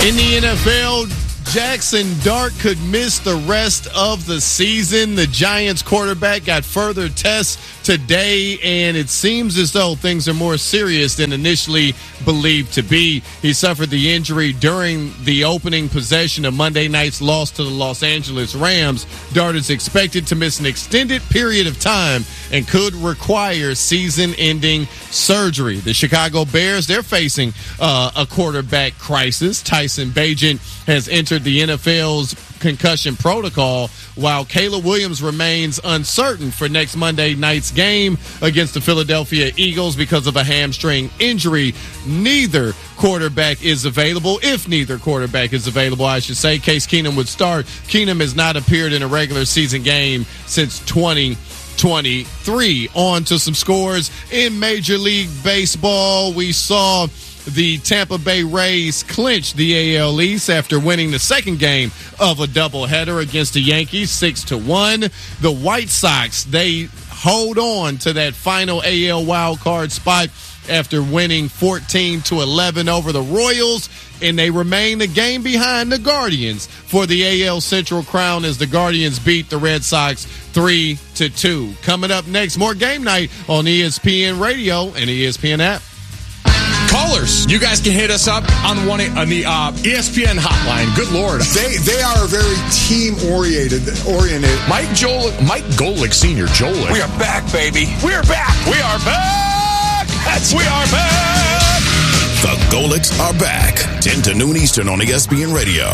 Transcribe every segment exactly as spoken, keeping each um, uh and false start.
In the N F L, Jackson Dart could miss the rest of the season. The Giants quarterback got further tests today, and it seems as though things are more serious than initially believed to be. He suffered the injury during the opening possession of Monday night's loss to the Los Angeles Rams. Dart is expected to miss an extended period of time and could require season-ending surgery. The Chicago Bears, they're facing uh, a quarterback crisis. Tyson Bagent has entered the N F L's concussion protocol, while Caleb Williams remains uncertain for next Monday night's game against the Philadelphia Eagles because of a hamstring injury. Neither quarterback is available. If neither quarterback is available, I should say, Case Keenum would start. Keenum has not appeared in a regular season game since twenty twenty-three. On to some scores in Major League Baseball. We saw the Tampa Bay Rays clinch the A L East after winning the second game of a doubleheader against the Yankees, six to one. The White Sox, they hold on to that final A L wild card spot after winning fourteen to eleven over the Royals, and they remain a game behind the Guardians for the A L Central crown as the Guardians beat the Red Sox three to two. Coming up next, more Game Night on E S P N Radio and E S P N app. Callers, you guys can hit us up on one on the uh, E S P N hotline. Good Lord, they they are very team oriented. Oriented. Mike Joel, Mike Golick Senior. Joel, we are back, baby. We are back. We are back. That's we are back. The Golicks are back. ten to noon Eastern on E S P N Radio.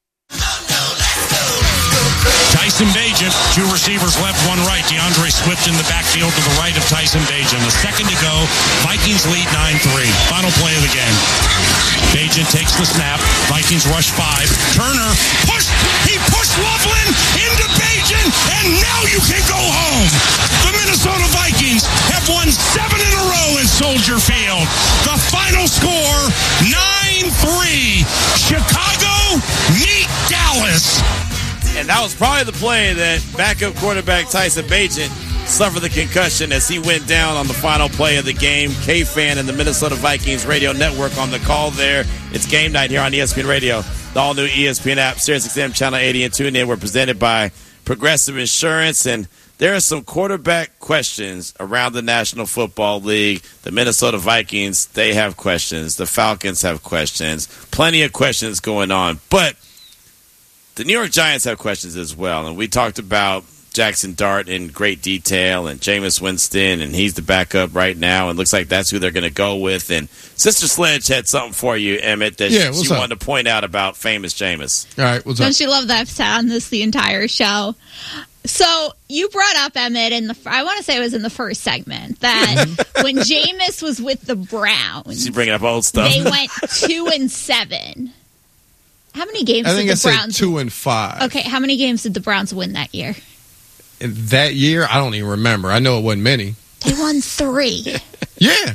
Tyson Bagent, two receivers left, one right. DeAndre Swift in the backfield to the right of Tyson Bagent. A second to go. Vikings lead nine three. Final play of the game. Bagent takes the snap. Vikings rush five. Turner pushed. He pushed Loveland into Bagent, and now you can go home. The Minnesota Vikings have won seven in a row in Soldier Field. The final score, nine three. Chicago meet Dallas. And that was probably the play that backup quarterback Tyson Bagent suffered the concussion as he went down on the final play of the game. K-Fan and the Minnesota Vikings radio network on the call there. It's Game Night here on E S P N Radio. The all-new E S P N app, Sirius X M Channel eighty and TuneIn. We're presented by Progressive Insurance. And there are some quarterback questions around the National Football League. The Minnesota Vikings, they have questions. The Falcons have questions. Plenty of questions going on. But the New York Giants have questions as well, and we talked about Jackson Dart in great detail and Jameis Winston, and he's the backup right now, and looks like that's who they're going to go with. And Sister Sledge had something for you, Emmett, that yeah, she up? wanted to point out about famous Jameis. All right, what's up? Don't you love that I've sat on this the entire show? So you brought up, Emmett, in the I want to say it was in the first segment, that when Jameis was with the Browns, she's bringing up old stuff. They went two and seven. How many games I think did I the said Browns two and five. Okay, how many games did the Browns win that year? That year, I don't even remember. I know it wasn't many. They won three. Yeah.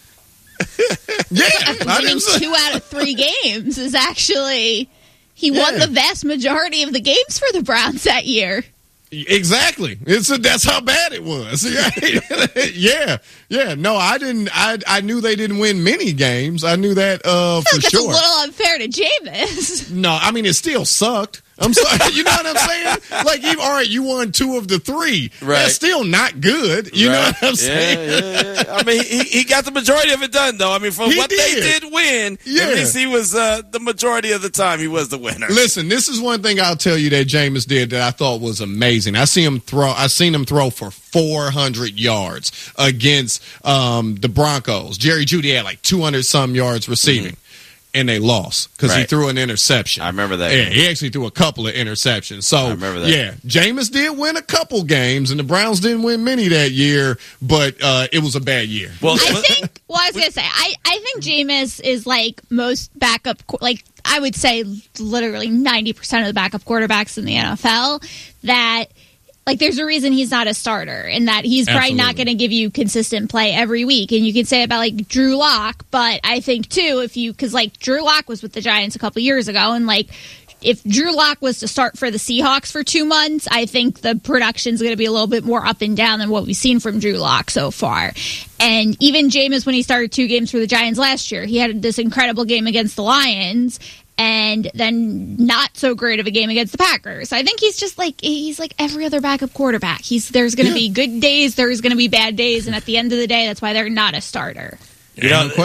Yeah. I Winning didn't say- two out of three games is actually he Yeah. won the vast majority of the games for the Browns that year. Exactly. It's a, that's how bad it was. yeah, yeah. No, I didn't. I I knew they didn't win many games. I knew that uh, for That's sure. a little unfair to Jameis. No, I mean it still sucked. I'm sorry. You know what I'm saying? Like, you, all right, you won two of the three. Right. That's still not good. You Right. know what I'm saying? Yeah, yeah, yeah. I mean, he, he got the majority of it done, though. I mean, for He what did. they did win, Yeah. at least he was uh, the majority of the time he was the winner. Listen, this is one thing I'll tell you that Jameis did that I thought was amazing. I see him throw. I seen him throw for four hundred yards against um, the Broncos. Jerry Jeudy had like two hundred some yards receiving. Mm-hmm. And they lost because he Right. through an interception. I remember that. Yeah, he actually threw a couple of interceptions. So, I remember that. yeah, Jameis did win a couple games, and the Browns didn't win many that year, but uh, it was a bad year. Well, I think, well, I was going to say, I, I think Jameis is like most backup, like I would say literally ninety percent of the backup quarterbacks in the N F L, that like there's a reason he's not a starter, and that he's probably Absolutely. not going to give you consistent play every week. And you can say about like Drew Lock, but I think too, if you, because like Drew Lock was with the Giants a couple years ago, and like if Drew Lock was to start for the Seahawks for two months, I think the production's going to be a little bit more up and down than what we've seen from Drew Lock so far. And even Jameis, when he started two games for the Giants last year, he had this incredible game against the Lions. and then not so great of a game against the Packers. I think he's just like he's like every other backup quarterback. He's there's going to Yeah. be good days, there's going to be bad days, and at the end of the day, that's why they're not a starter. You know,